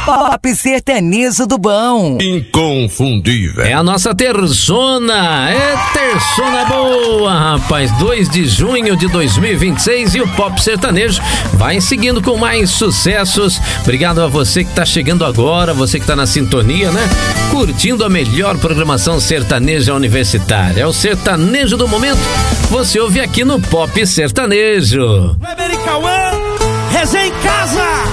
Pop sertanejo do bom. Inconfundível. É a nossa terçona. É terçona boa, rapaz. 2 de junho de 2026 e o Pop Sertanejo vai seguindo com mais sucessos. Obrigado a você que tá chegando agora, você que tá na sintonia, né? Curtindo a melhor programação sertaneja universitária. É o sertanejo do momento. Você ouve aqui no Pop Sertanejo. Weber e Cauã, resenha em casa.